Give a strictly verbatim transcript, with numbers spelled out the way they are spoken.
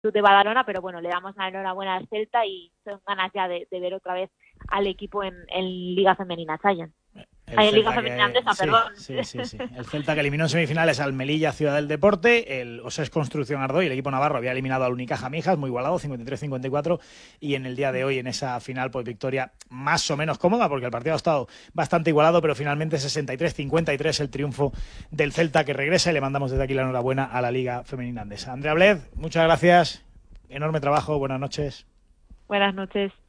de Badalona, pero bueno, le damos la enhorabuena al Celta y son ganas ya de, de ver otra vez al equipo en, en Liga Femenina Challenge. El En Liga Celta Femenina que, Andesa, sí, perdón. sí, sí, sí. El Celta que eliminó en semifinales al Melilla Ciudad del Deporte, el Osés Construcción Ardoy, el equipo navarro había eliminado al Unicaja Mijas, muy igualado, cincuenta y tres cincuenta y cuatro, y en el día de hoy en esa final pues victoria más o menos cómoda porque el partido ha estado bastante igualado, pero finalmente sesenta y tres cincuenta y tres el triunfo del Celta que regresa y le mandamos desde aquí la enhorabuena a la Liga Femenina Andesa. Andrea Bled, muchas gracias, enorme trabajo, buenas noches. Buenas noches.